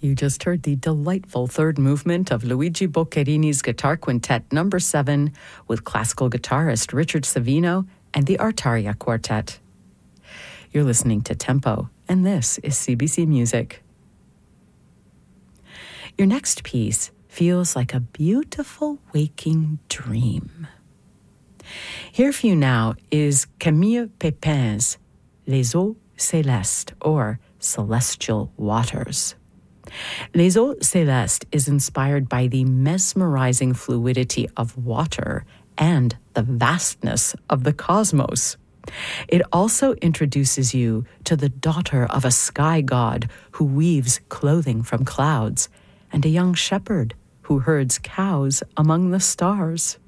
You just heard the delightful third movement of Luigi Boccherini's Guitar Quintet No. 7 with classical guitarist Richard Savino and the Artaria Quartet. You're listening to Tempo, and this is CBC Music. Your next piece feels like a beautiful waking dream. Here for you now is Camille Pépin's Les Eaux Célestes, or Celestial Waters. Les Eaux Célestes is inspired by the mesmerizing fluidity of water and the vastness of the cosmos. It also introduces you to the daughter of a sky god who weaves clothing from clouds, and a young shepherd who herds cows among the stars.